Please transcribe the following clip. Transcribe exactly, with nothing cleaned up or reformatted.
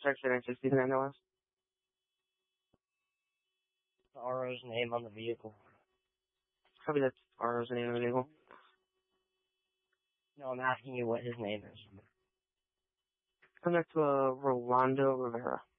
Check nine sixty nine L S. The R O's name on the vehicle. Copy that. R O's name of the vehicle. No, I'm asking you what his name is. Come back to uh, Rolando Rivera.